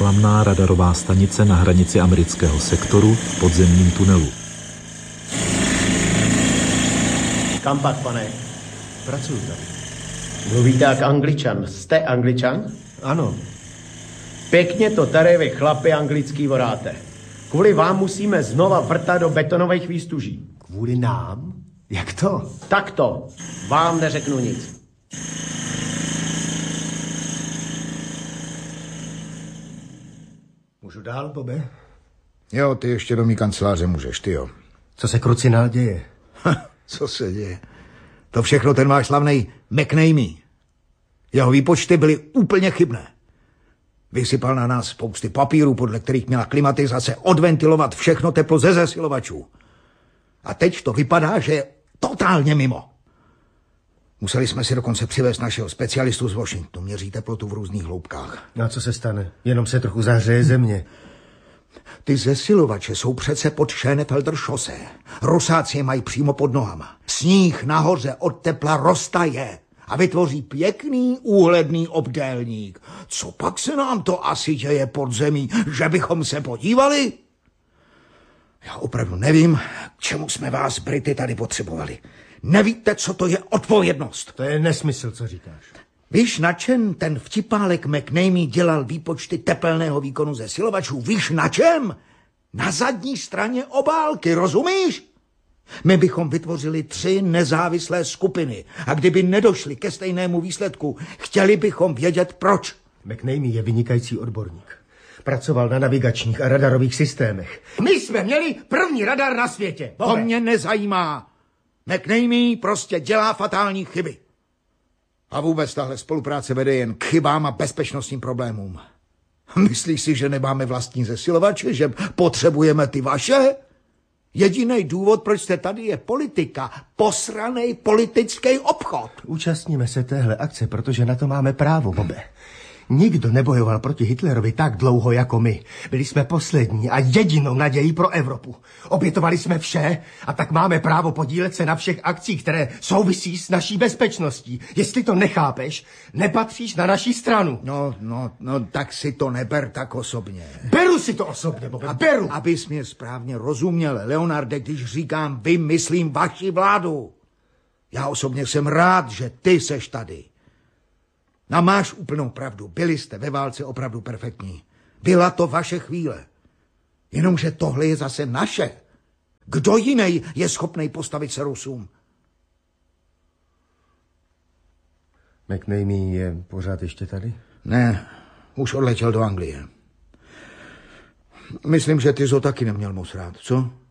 reklamná radarová stanice na hranici amerického sektoru v podzemním tunelu. Kam pak, pane? Pracuju tady. Mluvíte jak Angličan. Jste Angličan? Ano. Pěkně to tady vy chlapi anglický voráte. Kvůli vám musíme znova vrtat do betonových výstuží. Kvůli nám? Jak to? Tak to. Vám neřeknu nic. Můžu dál, Bobe? Jo, ty ještě do mý kanceláře můžeš, ty jo. Co se krucinál děje? Co se děje? To všechno ten váš slavnej McNamee. Jeho výpočty byly úplně chybné. Vysypal na nás spousty papírů, podle kterých měla klimatizace odventilovat všechno teplo ze zesilovačů. A teď to vypadá, že je totálně mimo. Museli jsme si dokonce přivést našeho specialistu z Washingtonu. Měří teplotu v různých hloubkách. No a co se stane? Jenom se trochu zahřeje země. Ty zesilovače jsou přece pod Schönefelder šosé. Rusáci je mají přímo pod nohama. Sníh nahoře od tepla roztaje a vytvoří pěkný úhledný obdélník. Co pak se nám to asi děje pod zemí, že bychom se podívali? Já opravdu nevím, k čemu jsme vás, Brity, tady potřebovali. Nevíte, co to je odpovědnost. To je nesmysl, co říkáš. Víš, na čem ten vtipálek McNamee dělal výpočty tepelného výkonu zesilovačů? Víš, na čem? Na zadní straně obálky, rozumíš? My bychom vytvořili 3 nezávislé skupiny a kdyby nedošli ke stejnému výsledku, chtěli bychom vědět proč. McNamee je vynikající odborník. Pracoval na navigačních a radarových systémech. My jsme měli první radar na světě. To mě nezajímá. McNamee prostě dělá fatální chyby. A vůbec tahle spolupráce vede jen k chybám a bezpečnostním problémům. Myslíš si, že nemáme vlastní zesilovače, že potřebujeme ty vaše? Jediný důvod, proč jste tady, je politika. Posranej politický obchod. Účastníme se téhle akce, protože na to máme právo, Bobe. Nikdo nebojoval proti Hitlerovi tak dlouho jako my. Byli jsme poslední a jedinou nadějí pro Evropu. Obětovali jsme vše a tak máme právo podílet se na všech akcích, které souvisí s naší bezpečností. Jestli to nechápeš, nepatříš na naši stranu. No, tak si to neber tak osobně. Beru si to osobně, Bobe, beru. Abys mě správně rozuměl, Leonarde, když říkám vy, myslím vaši vládu. Já osobně jsem rád, že ty seš tady. No máš úplnou pravdu, byli jste ve válce opravdu perfektní. Byla to vaše chvíle. Jenomže tohle je zase naše. Kdo jiný je schopný postavit se Rusům? McNamee je pořád ještě tady? Ne, už odletěl do Anglie. Myslím, že ty jsi ho taky neměl moc rád, co?